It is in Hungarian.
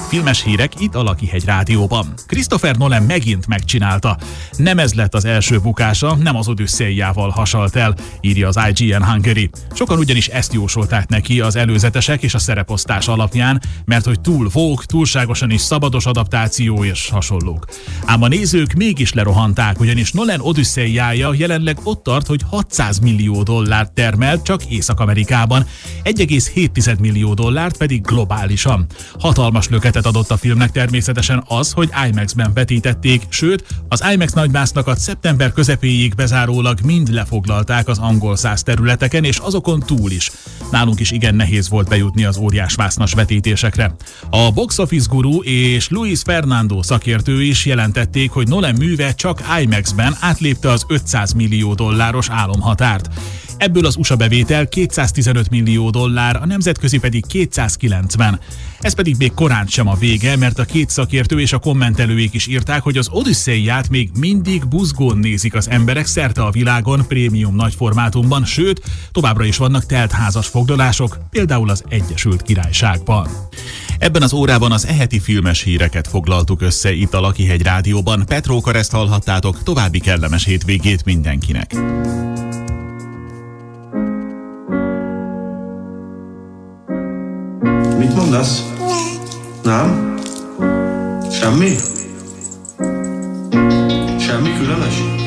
Filmes hírek itt a Lakihegy Rádióban. Christopher Nolan megint megcsinálta. Nem ez lett az első bukása, nem az Odüsszeiával hasalt el, írja az IGN Hungary. Sokan ugyanis ezt jósolták neki az előzetesek és a szereposztás alapján, mert hogy túl vogue, túlságosan is szabados adaptáció és hasonlók. Ám a nézők mégis lerohanták, ugyanis Nolan Odüsszeiája jelenleg ott tart, hogy $600 millió termelt csak Észak-Amerikában, 1,7 millió dollárt pedig globálisan. Hatalmas löketet adott a filmnek természetesen az, hogy IMAX-ben vetítették, sőt, az IMAX nagymásznakat szeptember közepéig bezárólag mind lefoglalták az angol száz területeken és azokon túl is. Nálunk is igen nehéz volt bejutni az óriásvásznas vetítésekre. A Box Office Guru és Luis Fernando szakértő is jelentették, hogy Nolan műve csak IMAX-ben átlépte az $500 millió álomhatárt. Ebből az USA bevétel $215 millió, a nemzetközi pedig 290. Ez pedig még korán sem a vége, mert a két szakértő és a kommentelőik is írták, hogy az Odüsszeiát még mindig buzgón nézik az emberek szerte a világon prémium nagyformátumban, sőt, továbbra is vannak teltházas foglalások, például az Egyesült Királyságban. Ebben az órában az eheti filmes híreket foglaltuk össze itt a Lakihegy Rádióban. Petróka Reszt hallhattátok, további kellemes hétvégét mindenkinek. Mit mondasz? Nem? Semmi? Semmi különös?